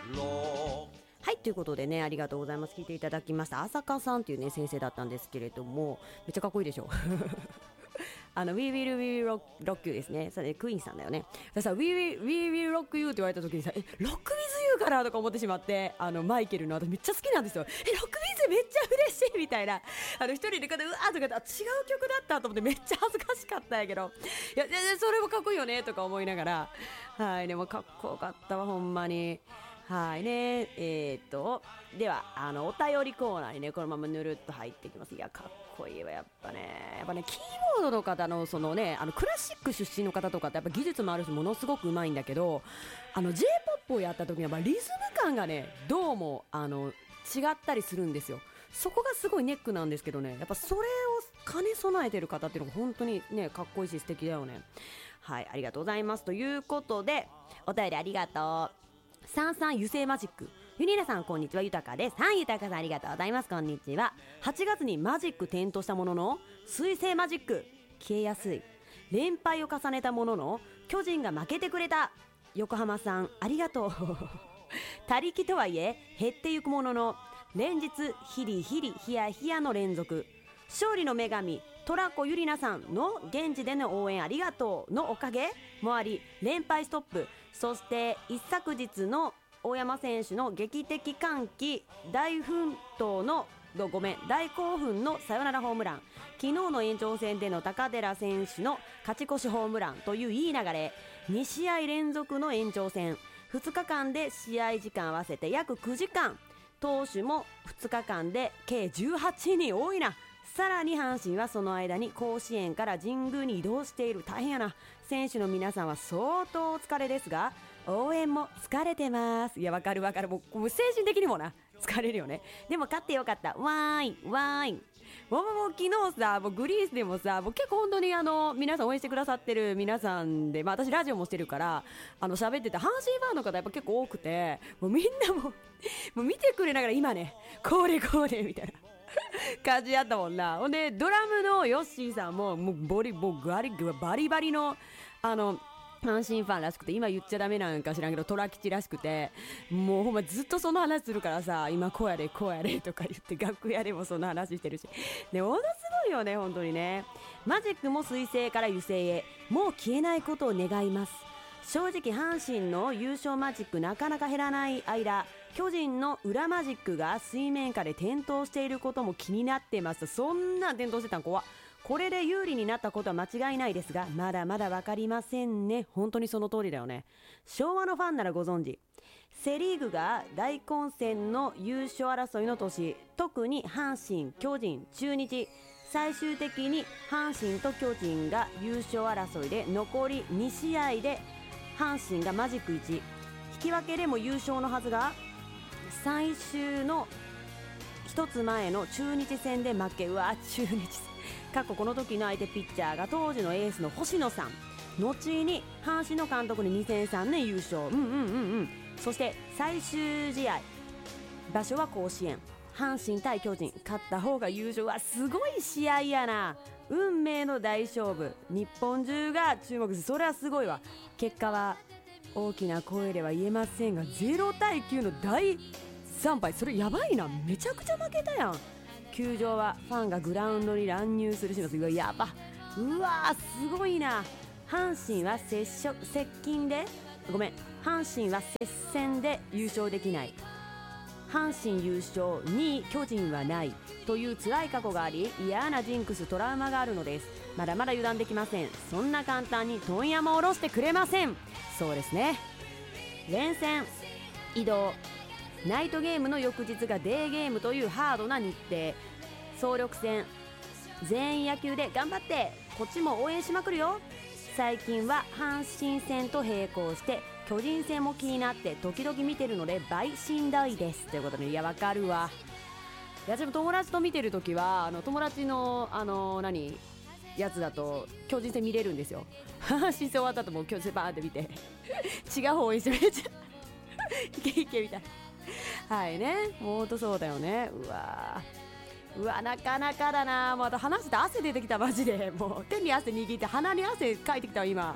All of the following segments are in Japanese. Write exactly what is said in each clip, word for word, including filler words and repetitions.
はい、ということでね、ありがとうございます。聞いていただきました。浅香さんっていうね先生だったんですけれども、めっちゃかっこいいでしょあの We will, we will rock you ですね。それクイーンさんだよね。ださ We will, we will rock you って言われた時にさ、えロックウィズユーかなとか思ってしまって、あのマイケルの私めっちゃ好きなんですよ。えロックウィズめっちゃ嬉しいみたいな、あの一人でこうやってうわーとか言って、違う曲だったと思ってめっちゃ恥ずかしかったんやけど、いや全然それもかっこいいよねとか思いながら、はい、でもかっこよかったわほんまに。はいね、えー、っとではあのお便りコーナーにねこのままぬるっと入っていきます。いやかっこいいわやっぱね。やっぱねキーボードの方のそのねあのクラシック出身の方とかってやっぱ技術もあるしものすごくうまいんだけど、あの J-ポップ をやった時にはリズム感がねどうもあの違ったりするんですよ。そこがすごいネックなんですけどね、やっぱそれを兼ね備えてる方っていうのが本当にねかっこいいし素敵だよね。はい、ありがとうございます。ということでお便りありがとう。さんさん油性マジック、ユニーナさんこんにちは、豊かです。さん豊かさんありがとうございます。こんにちは。はちがつにマジック点灯したものの水星マジック消えやすい、連敗を重ねたものの巨人が負けてくれた、横浜さんありがとう他力とはいえ減ってゆくものの連日ヒリヒリヒヤヒヤの連続、勝利の女神トラコユリナさんの現地での応援ありがとうのおかげもあり連敗ストップ、そして一昨日の大山選手の劇的歓喜大奮闘のごめん大興奮のサヨナラホームラン、昨日の延長戦での高寺選手の勝ち越しホームランといういい流れ、に試合連続の延長戦、ふつかかんで試合時間合わせて約くじかん、投手もふつかかんで計じゅうはちにん、多いな。さらに阪神はその間に甲子園から神宮に移動している、大変やな。選手の皆さんは相当お疲れですが応援も疲れてます。いやわかるわかる、もう精神的にもな疲れるよね。でも勝ってよかった、わーいわーい。もうもう昨日さもうグリースでもさもう結構本当にあの皆さん応援してくださってる皆さんで、まあ、私ラジオもしてるからあの喋ってた阪神ファンの方やっぱ結構多くて、もうみんなももう見てくれながら今ねこれこれみたいな感じやったもんな。ほんでドラムのヨッシーさんももうボリボガリバリバリのあの阪神ファンらしくて、今言っちゃダメなんか知らんけど虎吉らしくて、もうほんまずっとその話するからさ、今こうやれこうやれとか言って楽屋でもその話してるしね、ものすごいよね本当にね。マジックも水星から油星へ、もう消えないことを願います。正直阪神の優勝マジックなかなか減らない間、巨人の裏マジックが水面下で点灯していることも気になってます。そんな点灯してたん怖っ。これで有利になったことは間違いないですが、まだまだ分かりませんね。本当にその通りだよね。昭和のファンならご存知、セリーグが大混戦の優勝争いの年、特に阪神、巨人、中日、最終的に阪神と巨人が優勝争いで残りに試合で阪神がマジックいち、引き分けでも優勝のはずが最終の一つ前の中日戦で負け。うわ中日過去この時の相手ピッチャーが当時のエースの星野さん、後に阪神の監督ににせんさんねん優勝。うんうんうんうん。そして最終試合場所は甲子園、阪神対巨人、勝った方が優勝。はすごい試合やな。運命の大勝負、日本中が注目する。それはすごいわ。結果は大きな声では言えませんがゼロたいきゅうの大惨敗。それやばいな、めちゃくちゃ負けたやん。球場はファンがグラウンドに乱入するシーンがやば。うわーすごいな。阪神は接触接近でごめん阪神は接戦で優勝できない、阪神優勝にい巨人はないという辛い過去があり、嫌なジンクストラウマがあるのです。まだまだ油断できません。そんな簡単に問屋も下ろしてくれません。そうですね。連戦移動、ナイトゲームの翌日がデーゲームというハードな日程、総力戦、全員野球で頑張ってこっちも応援しまくるよ。最近は阪神戦と並行して巨人戦も気になって時々見てるので倍しんどいですということで、いやわかるわ。いやでも友達と見てるときはあの友達のあの何やつだと巨人戦見れるんですよ。阪神戦終わった後も巨人戦バーって見て違う方応援してめっちゃイケイケみたいな。はいね、もうほんとそうだよね。うわうわなかなかだな。また話して汗出てきたマジで。もう手に汗握って鼻に汗かいてきたわ今。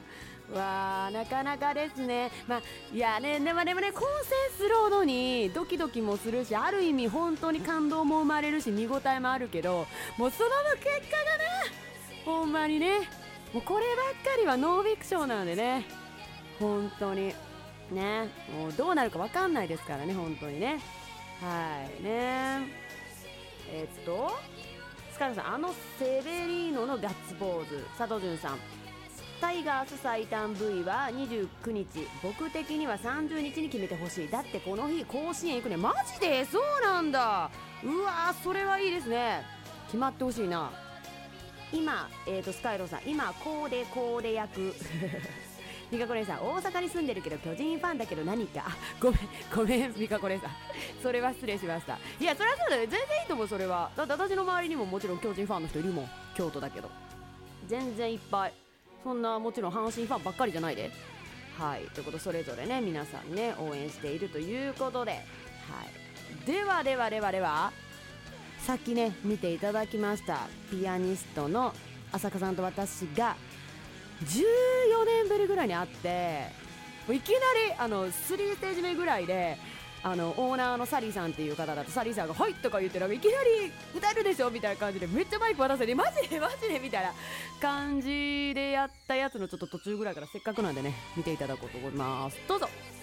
わー、なかなかですね。まあいやね、でもでもね、構成するほどにドキドキもするし、ある意味本当に感動も生まれるし、見応えもあるけど、もうその結果がね、ほんまにね、もうこればっかりはノンフィクションなんでね、本当にね、もうどうなるかわかんないですからね、本当にね。はいね。えー、っとスカルさん、あのセベリーノのガッツポーズ。佐藤潤さん、タイガース最短 ブイ はにじゅうくにち、僕的にはさんじゅうにちに決めてほしい。だってこの日甲子園行くね。マジでそうなんだ。うわー、それはいいですね。決まってほしいな。今、えー、とスカイローさん、今こうでこうで役ミカコレンさん、大阪に住んでるけど巨人ファンだけど何か、あ、ごめんごめんミカコレンさんそれは失礼しました。いや、それはそうだね、全然いいと思う。それはだって私の周りにももちろん巨人ファンの人いるもん。京都だけど全然いっぱい。そんなもちろん阪神ファンばっかりじゃないで。はい、ということでそれぞれね、皆さんね応援しているということで、はい、ではではではではさっきね見ていただきましたピアニストの浅香さんと私がじゅうよねんぶりぐらいに会って、もういきなりあのスリーステージ目ぐらいで、あのオーナーのサリーさんっていう方だと、サリーさんがはいとか言って、なんかいきなり歌えるでしょみたいな感じでめっちゃマイク渡せて、マジでマジでみたいな感じでやったやつのちょっと途中ぐらいから、せっかくなんでね見ていただこうと思います。どうぞ。